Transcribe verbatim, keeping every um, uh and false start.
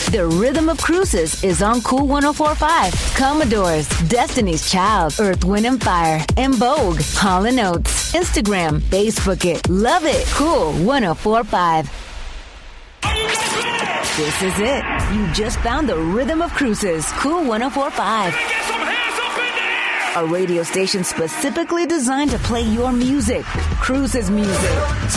The Rhythm of Cruises is on Cool one oh four point five. Commodores, Destiny's Child, Earth, Wind and Fire, and Vogue. Hall and Oates. Instagram, Facebook it. Love it. Cool one oh four point five. This is it. You just found the Rhythm of Cruises. Cool one oh four point five. A radio station specifically designed to play your music. Cruises music.